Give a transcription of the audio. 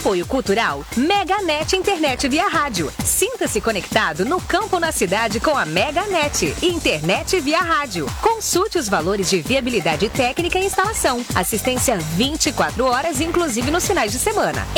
Apoio Cultural Meganet Internet via rádio. Sinta-se conectado no campo ou na cidade com a Meganet. Internet via rádio. Consulte os valores de viabilidade técnica e instalação. Assistência 24 horas, inclusive nos finais de semana.